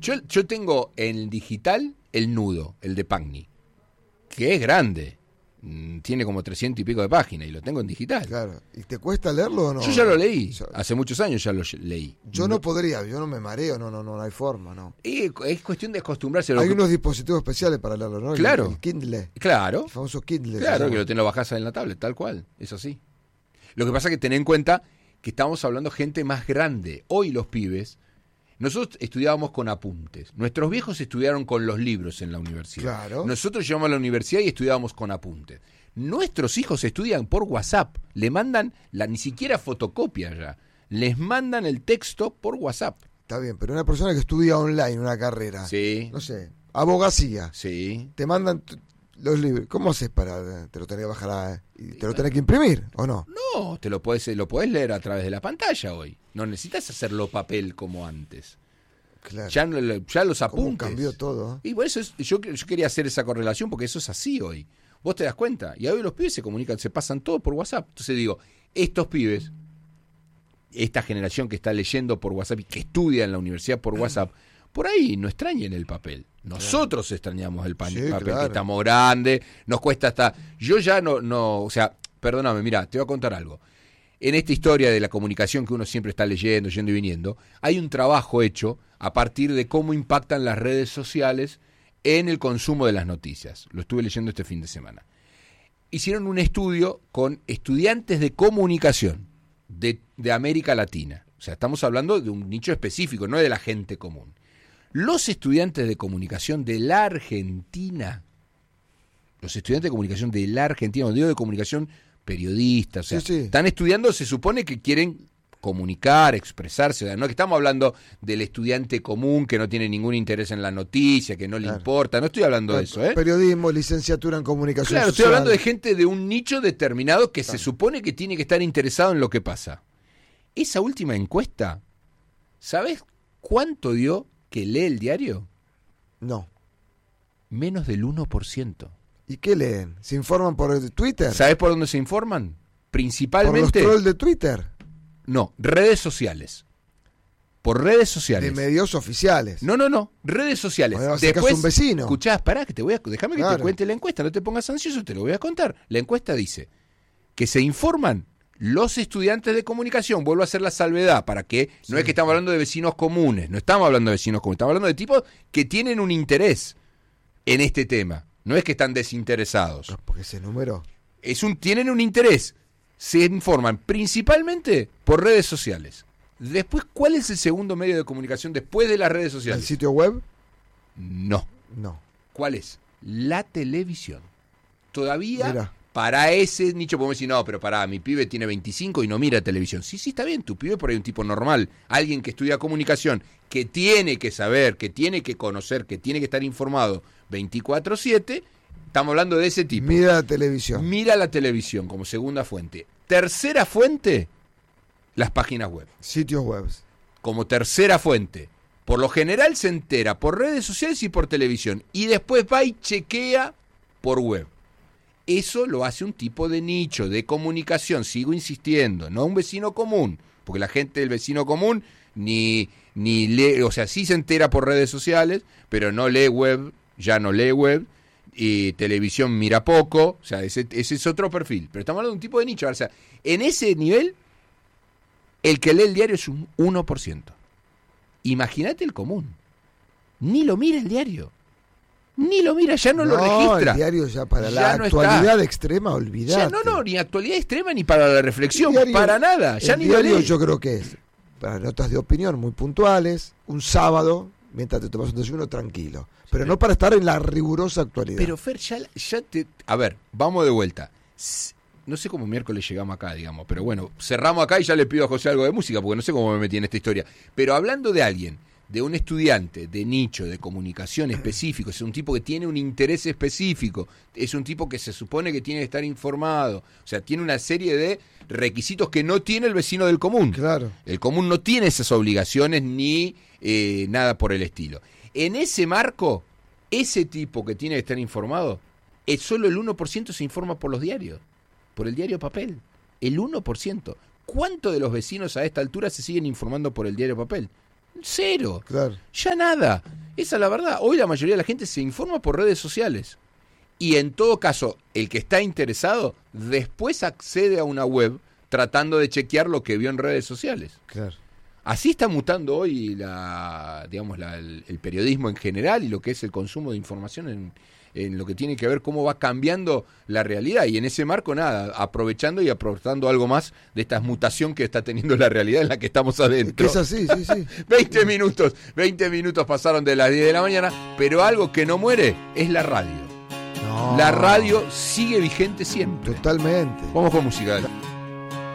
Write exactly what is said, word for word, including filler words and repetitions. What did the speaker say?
Yo, yo tengo en digital el Nudo, el de Pagni, que es grande. Tiene como trescientos y pico de páginas y lo tengo en digital. Claro. ¿Y te cuesta leerlo o no? Yo ya lo leí. Yo, Hace muchos años ya lo leí. Yo no, no podría, yo no me mareo, no, no, no, no hay forma, no. Es, es cuestión de acostumbrarse. Hay que... unos dispositivos especiales para leerlo, ¿no? Claro. El, el Kindle. Claro. El famoso Kindle. Claro, que lo, te lo bajás en la tablet, tal cual. Es así. Lo que pasa es que ten en cuenta que estamos hablando de gente más grande. Hoy los pibes, nosotros estudiábamos con apuntes. Nuestros viejos estudiaron con los libros en la universidad. Claro. Nosotros llegamos a la universidad y estudiábamos con apuntes. Nuestros hijos estudian por WhatsApp. Le mandan, la ni siquiera fotocopia ya. Les mandan el texto por WhatsApp. Está bien, pero una persona que estudia online una carrera, sí. no sé, abogacía, sí. te mandan t- los libros. ¿Cómo haces para...? ¿Te lo tenés que bajar a, y te lo tenés que imprimir o no? No, te lo podés, lo podés leer a través de la pantalla hoy. No necesitas hacerlo papel como antes. Claro. Ya, ya los apuntes. ¿Cómo cambió todo? Y por eso es, yo, yo quería hacer esa correlación porque eso es así hoy. Vos te das cuenta. Y hoy los pibes se comunican, se pasan todo por WhatsApp. Entonces digo, estos pibes, esta generación que está leyendo por WhatsApp y que estudia en la universidad por WhatsApp, por ahí no extrañen el papel. Nosotros claro. extrañamos el, pan, sí, papel, claro. que estamos grandes, nos cuesta hasta... Yo ya no, no, o sea, perdóname, mira, te voy a contar algo. En esta historia de la comunicación que uno siempre está leyendo, yendo y viniendo, hay un trabajo hecho a partir de cómo impactan las redes sociales en el consumo de las noticias. Lo estuve leyendo este fin de semana. Hicieron un estudio con estudiantes de comunicación de, de América Latina. O sea, estamos hablando de un nicho específico, no de la gente común. Los estudiantes de comunicación de la Argentina, los estudiantes de comunicación de la Argentina, cuando digo de comunicación, periodistas, o sea, sí, sí. están estudiando, se supone que quieren comunicar, expresarse, o sea, no es que estamos hablando del estudiante común que no tiene ningún interés en la noticia, que no le claro. importa, no estoy hablando claro. de eso, ¿eh? Periodismo, licenciatura en comunicación Claro, social. Estoy hablando de gente de un nicho determinado que claro. se supone que tiene que estar interesado en lo que pasa. Esa última encuesta, ¿sabes cuánto dio que lee el diario? No. Menos del uno por ciento. ¿Y qué leen? ¿Se informan por Twitter? ¿Sabes por dónde se informan? Principalmente... ¿Por los trolls de Twitter? No, redes sociales. Por redes sociales. De medios oficiales. No, no, no. Redes sociales. Bueno, después un vecino. Escuchás, pará, que te voy a, déjame que claro. te cuente la encuesta, no te pongas ansioso, te lo voy a contar. La encuesta dice que se informan los estudiantes de comunicación, vuelvo a hacer la salvedad, para que no sí, es que estamos hablando de vecinos comunes, no estamos hablando de vecinos comunes, estamos hablando de tipos que tienen un interés en este tema. No es que están desinteresados. Porque ese número... Es un, tienen un interés. Se informan principalmente por redes sociales. Después, ¿cuál es el segundo medio de comunicación después de las redes sociales? ¿El sitio web? No. No. ¿Cuál es? La televisión. Todavía, Mira. para ese nicho, podemos decir, no, pero pará, mi pibe tiene veinticinco y no mira televisión. Sí, sí, está bien, tu pibe por ahí un tipo normal. Alguien que estudia comunicación, que tiene que saber, que tiene que conocer, que tiene que estar informado veinticuatro siete... Estamos hablando de ese tipo. Mira la televisión. Mira la televisión como segunda fuente. Tercera fuente, las páginas web. Sitios web. Como tercera fuente. Por lo general se entera por redes sociales y por televisión. Y después va y chequea por web. Eso lo hace un tipo de nicho, de comunicación. Sigo insistiendo, no un vecino común. Porque la gente del vecino común ni, ni lee, o sea, sí se entera por redes sociales, pero no lee web, ya no lee web. Y televisión mira poco, o sea, ese, ese es otro perfil, pero estamos hablando de un tipo de nicho, o sea, en ese nivel, el que lee el diario es un uno por ciento. Imagínate el común, ni lo mira el diario, ni lo mira, ya no, no lo registra. El diario ya para ya la no actualidad está. extrema, olvidate. Ya no, no, ni actualidad extrema ni para la reflexión, diario, para nada, ya el ni diario lo lee. Yo creo que es para notas de opinión muy puntuales, un sábado, mientras te tomas un desayuno tranquilo. Pero sí. no para estar en la rigurosa actualidad. Pero Fer, ya, ya te... A ver, vamos de vuelta. No sé cómo miércoles llegamos acá, digamos, pero bueno, cerramos acá y ya le pido a José algo de música, porque no sé cómo me metí en esta historia. Pero hablando de alguien, de un estudiante de nicho, de comunicación específico, es un tipo que tiene un interés específico, es un tipo que se supone que tiene que estar informado, o sea, tiene una serie de requisitos que no tiene el vecino del común. Claro. El común no tiene esas obligaciones ni eh, nada por el estilo. En ese marco, ese tipo que tiene que estar informado, es solo el uno por ciento se informa por los diarios, por el diario papel. El uno por ciento. ¿Cuántos de los vecinos a esta altura se siguen informando por el diario papel? Cero. Claro. Ya nada. Esa es la verdad. Hoy la mayoría de la gente se informa por redes sociales. Y en todo caso, el que está interesado después accede a una web tratando de chequear lo que vio en redes sociales. Claro. Así está mutando hoy la, digamos, la, el, el periodismo en general y lo que es el consumo de información en, en lo que tiene que ver cómo va cambiando la realidad. Y en ese marco, nada, aprovechando y aportando algo más de esta mutación que está teniendo la realidad en la que estamos adentro. Que es así, sí, sí. veinte minutos, veinte minutos pasaron de las diez de la mañana, pero algo que no muere es la radio. No. La radio sigue vigente siempre. Totalmente. Vamos con música.